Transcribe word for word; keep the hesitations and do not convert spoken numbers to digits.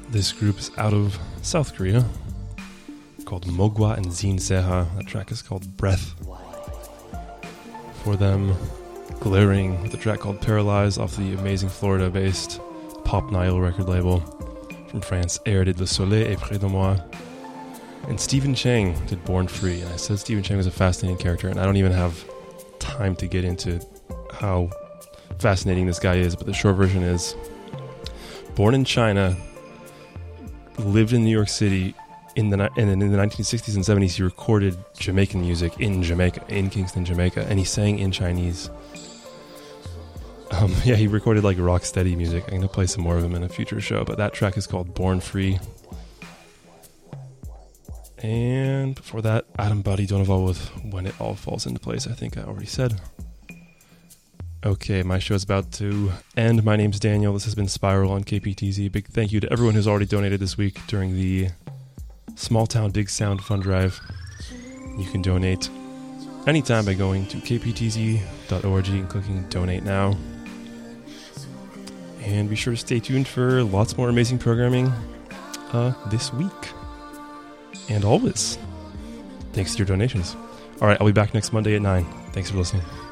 This group is out of South Korea, called Mogwa and Zin Seha. That track is called Breath. For them, Glaring with a track called Paralyze off the amazing Florida-based Pop Nile record label. From France, Air did Le Soleil est près de moi. And Stephen Chang did Born Free. And I said Stephen Chang was a fascinating character, and I don't even have time to get into how fascinating this guy is, but the short version is, born in China, lived in New York City, in the and in the nineteen sixties and seventies he recorded Jamaican music in Jamaica, in Kingston, Jamaica, and he sang in Chinese. Um, yeah, he recorded like rock steady music. I'm going to play some more of him in a future show, but that track is called Born Free. And before that, Adam Buddy Donoval with When It All Falls Into Place. I think I already said. Okay, my show's about to end. My name's Daniel. This has been Spiral on K P T Z. Big thank you to everyone who's already donated this week during the Small Town Big Sound Fund Drive. You can donate anytime by going to k p t z dot org and clicking Donate Now. And be sure to stay tuned for lots more amazing programming uh, this week. And always. Thanks to your donations. Alright, I'll be back next Monday at nine. Thanks for listening.